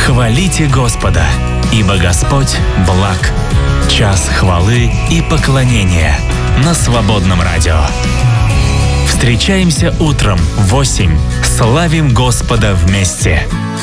Хвалите Господа, ибо Господь благ. Час хвалы и поклонения на Свободном радио. Встречаемся утром в 8. Славим Господа вместе.